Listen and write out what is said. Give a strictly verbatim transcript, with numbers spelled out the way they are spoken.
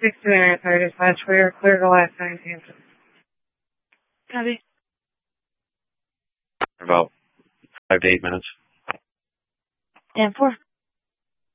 six to there, thirty slash clear, clear to last nine Hampton. Copy. About five to eight minutes. ten four.